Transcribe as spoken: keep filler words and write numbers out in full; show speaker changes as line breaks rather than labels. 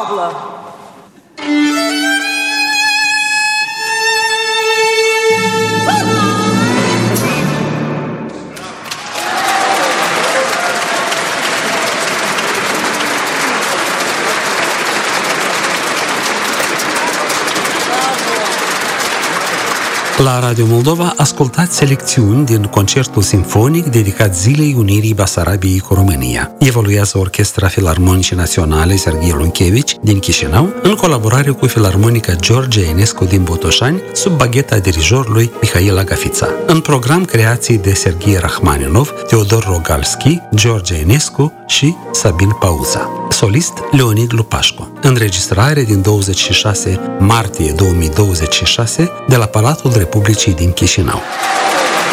Pavlă.
La Radio Moldova ascultați selecțiuni din concertul simfonic dedicat Zilei Unirii Basarabiei cu România. Evoluează Orchestra Filarmonicii Naționale Serghei Lunchevici din Chișinău, în colaborare cu Filarmonica George Enescu din Botoșani, sub bagheta dirijorului Mihail Agafița. În program creații de Serghei Rachmaninov, Teodor Rogalski, George Enescu și Sabin Pauza. Solist Leonid Lupașcu. Înregistrare din douăzeci și șase martie două mii douăzeci și șase de la Palatul Republicii din Chișinău.